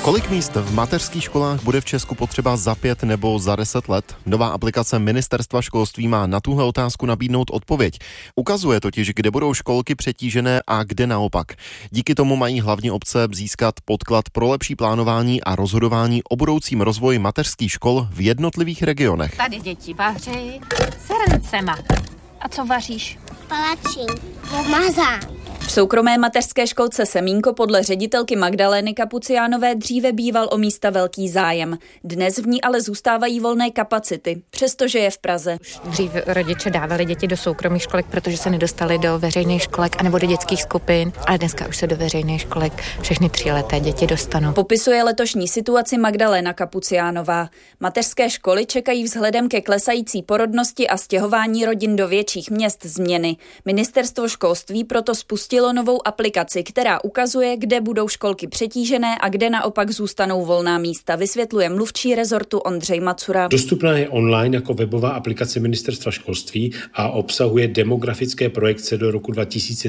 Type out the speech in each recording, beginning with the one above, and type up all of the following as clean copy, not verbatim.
Kolik míst v mateřských školách bude v Česku potřeba za 5 nebo za 10 let? Nová aplikace Ministerstva školství má na tuhle otázku nabídnout odpověď. Ukazuje totiž, kde budou školky přetížené a kde naopak. Díky tomu mají hlavně obce získat podklad pro lepší plánování a rozhodování o budoucím rozvoji mateřských škol v jednotlivých regionech. Tady děti vaří srncema. A co vaříš? Palačinku, mazán. V soukromé mateřské školce Semínko podle ředitelky Magdalény Kapuciánové dříve býval o místa velký zájem. Dnes v ní ale zůstávají volné kapacity, přestože je v Praze. Dřív rodiče dávali děti do soukromých školek, protože se nedostali do veřejných školek anebo do dětských skupin, ale dneska už se do veřejných školek všechny 3leté děti dostanou. Popisuje letošní situaci Magdaléna Kapuciánová. Mateřské školy čekají vzhledem ke klesající porodnosti a stěhování rodin do větších měst změny. Ministerstvo školství proto spustilo novou aplikaci, která ukazuje, kde budou školky přetížené a kde naopak zůstanou volná místa, vysvětluje mluvčí rezortu Ondřej Macura. Dostupná je online jako webová aplikace Ministerstva školství a obsahuje demografické projekce do roku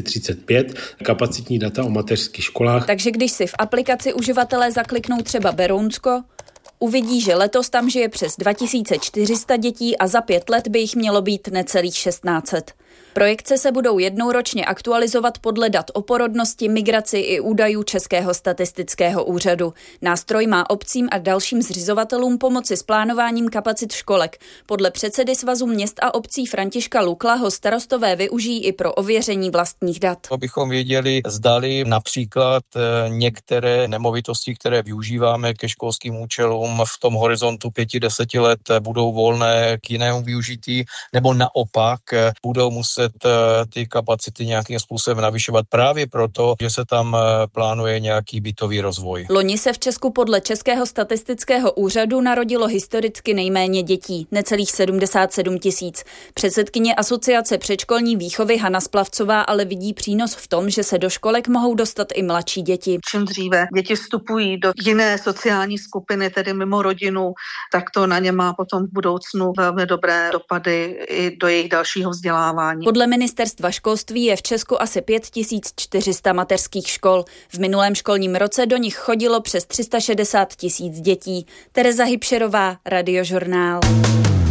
2035, kapacitní data o mateřských školách. Takže když si v aplikaci uživatelé zakliknou třeba Berounsko, uvidí, že letos tam žije přes 2400 dětí a za 5 let by jich mělo být necelých 1600. Projekce se budou jednou ročně aktualizovat podle dat o porodnosti, migraci i údajů Českého statistického úřadu. Nástroj má obcím a dalším zřizovatelům pomoci s plánováním kapacit školek. Podle předsedy Svazu měst a obcí Františka Lukla ho starostové využijí i pro ověření vlastních dat. Abychom věděli, zdali například některé nemovitosti, které využíváme ke školským účelům v tom horizontu 5-10 let budou volné k jinému využití, nebo naopak budou muset ty kapacity nějakým způsobem navyšovat právě proto, že se tam plánuje nějaký bytový rozvoj. Loni se v Česku podle Českého statistického úřadu narodilo historicky nejméně dětí, necelých 77 000. Předsedkyně Asociace předškolní výchovy Hana Splavcová ale vidí přínos v tom, že se do školek mohou dostat i mladší děti. Čím dříve děti vstupují do jiné sociální skupiny, tedy mimo rodinu, tak to na ně má potom v budoucnu velmi dobré dopady i do jejich dalšího vzdělávání. Podle Ministerstva školství je v Česku asi 5400 mateřských škol. V minulém školním roce do nich chodilo přes 360 000 dětí. Tereza Hybšerová, Radiožurnál.